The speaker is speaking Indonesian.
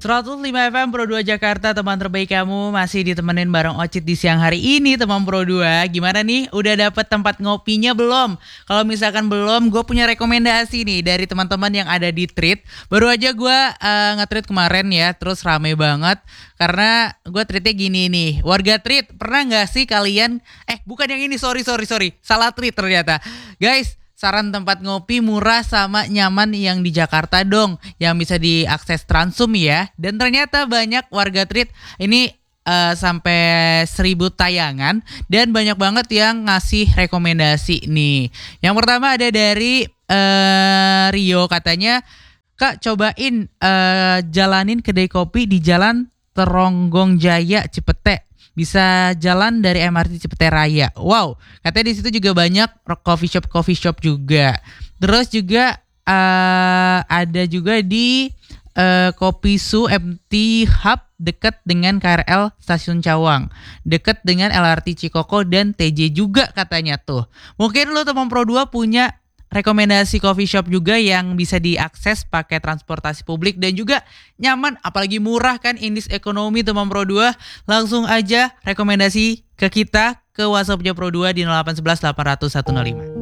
105 FM Pro 2 Jakarta, teman terbaik kamu masih ditemenin bareng Ocit di siang hari ini teman Pro 2. Gimana nih, udah dapet tempat ngopinya belum? Kalau misalkan belum, gue punya rekomendasi nih dari teman-teman yang ada di Treat. Baru aja gue nge-treat kemarin ya, terus rame banget. Karena gue treatnya gini nih, warga Treat, pernah gak sih kalian, bukan yang ini, sorry, salah treat ternyata. Guys, saran tempat ngopi murah sama nyaman yang di Jakarta dong, yang bisa diakses Transum ya. Dan ternyata banyak warga Treat ini sampai 1.000 tayangan dan banyak banget yang ngasih rekomendasi nih. Yang pertama ada dari Rio, katanya Kak cobain jalanin kedai kopi di Jalan Teronggong Jaya Cipete. Bisa jalan dari MRT Cipete Raya. Wow, katanya di situ juga banyak coffee shop juga. Terus juga ada juga di Kopi Su MT Hub dekat dengan KRL Stasiun Cawang, dekat dengan LRT Cikoko dan TJ juga katanya tuh. Mungkin lo teman Pro 2 punya rekomendasi coffee shop juga yang bisa diakses pakai transportasi publik dan juga nyaman, apalagi murah kan, indeks ekonomi teman Pro 2. Langsung aja rekomendasi ke kita ke WhatsAppnya Pro 2 di 0811 800 105.